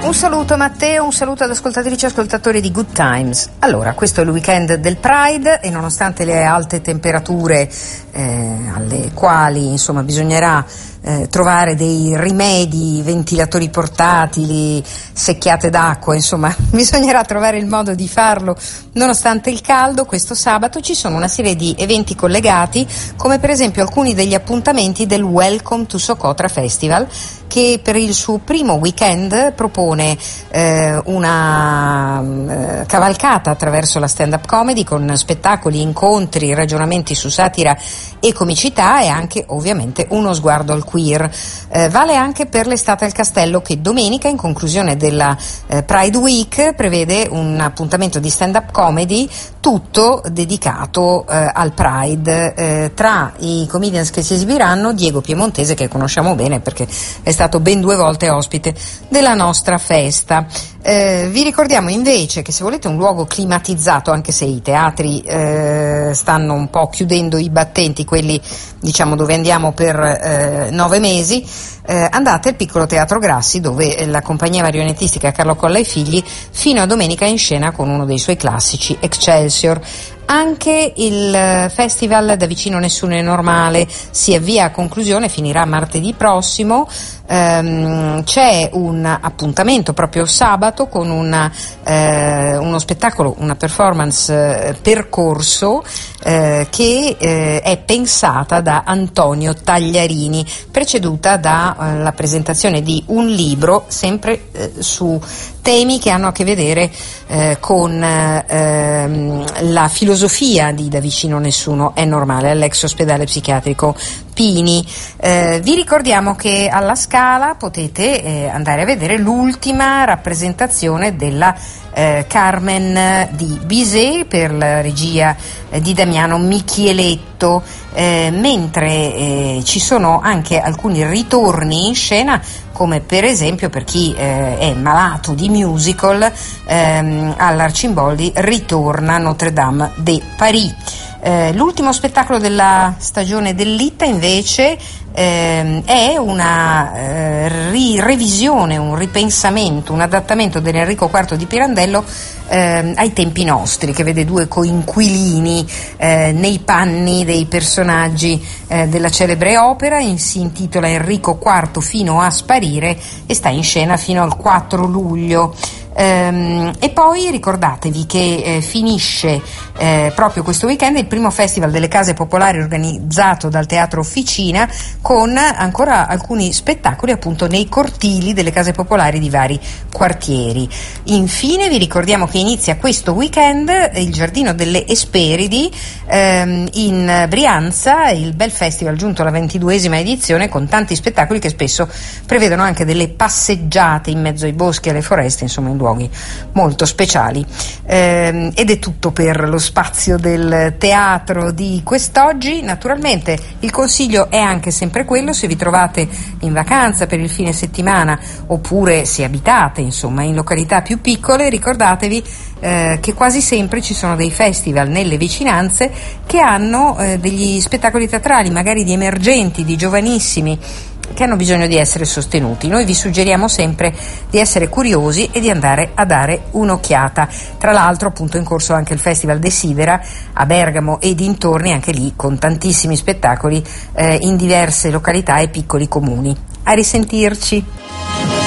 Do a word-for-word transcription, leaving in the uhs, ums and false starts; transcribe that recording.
Un saluto Matteo, un saluto ad ascoltatrici e ascoltatori di Good Times. Allora, questo è il weekend del Pride e nonostante le alte temperature eh, alle quali insomma bisognerà eh, trovare dei rimedi, ventilatori portatili, secchiate d'acqua, insomma bisognerà trovare il modo di farlo nonostante il caldo. Questo sabato ci sono una serie di eventi collegati, come per esempio alcuni degli appuntamenti del Welcome to Socotra Festival, che per il suo primo weekend propone eh, una eh, cavalcata attraverso la stand-up comedy con spettacoli, incontri, ragionamenti su satira e comicità e anche ovviamente uno sguardo al queer. Eh, vale anche per l'Estate al Castello, che domenica, in conclusione della eh, Pride Week, prevede un appuntamento di stand-up comedy tutto dedicato eh, al Pride. Eh, tra i comedians che si esibiranno, Diego Piemontese, che conosciamo bene perché è stato ben due volte ospite della nostra festa. Eh, vi ricordiamo invece che se volete un luogo climatizzato, anche se i teatri eh, stanno un po' chiudendo i battenti, quelli diciamo dove andiamo per eh, nove mesi, eh, andate al Piccolo Teatro Grassi, dove la compagnia marionettistica Carlo Colla e Figli fino a domenica è in scena con uno dei suoi classici, Excelsior. Anche il festival Da vicino nessuno è normale si avvia a conclusione, finirà martedì prossimo. Um, c'è un appuntamento proprio sabato con una, eh, uno spettacolo, una performance eh, percorso eh, che eh, è pensata da Antonio Tagliarini, preceduta dalla eh, presentazione di un libro sempre eh, su temi che hanno a che vedere eh, con eh, la filosofia di Da vicino nessuno è normale all'ex ospedale psichiatrico Pini. Eh, vi ricordiamo che alla Scala potete eh, andare a vedere l'ultima rappresentazione della eh, Carmen di Bizet per la regia eh, di Damiano Michieletto, eh, mentre eh, ci sono anche alcuni ritorni in scena, come per esempio per chi eh, è malato di musical, ehm, all'Arcimboldi ritorna Notre Dame de Paris. Eh, l'ultimo spettacolo della stagione dell'Itta invece ehm, è una eh, ri- revisione, un ripensamento, un adattamento dell'Enrico quarto di Pirandello ehm, ai tempi nostri, che vede due coinquilini eh, nei panni dei personaggi eh, della celebre opera. Si intitola Enrico quarto fino a sparire e sta in scena fino al quattro luglio. Ehm, e poi ricordatevi che eh, finisce eh, proprio questo weekend il primo festival delle case popolari organizzato dal Teatro Officina, con ancora alcuni spettacoli appunto nei cortili delle case popolari di vari quartieri. Infine vi ricordiamo che inizia questo weekend il Giardino delle Esperidi ehm, in Brianza, il bel festival giunto alla ventiduesima edizione, con tanti spettacoli che spesso prevedono anche delle passeggiate in mezzo ai boschi e alle foreste, insomma in luoghi molto speciali. Eh, ed è tutto per lo spazio del teatro di quest'oggi. Naturalmente il consiglio è anche sempre quello: se vi trovate in vacanza per il fine settimana oppure se abitate insomma in località più piccole, ricordatevi eh, che quasi sempre ci sono dei festival nelle vicinanze che hanno eh, degli spettacoli teatrali, magari di emergenti, di giovanissimi, che hanno bisogno di essere sostenuti. Noi vi suggeriamo sempre di essere curiosi e di andare a dare un'occhiata. Tra l'altro appunto in corso anche il Festival Desidera a Bergamo e dintorni, anche lì con tantissimi spettacoli eh, in diverse località e piccoli comuni. A risentirci.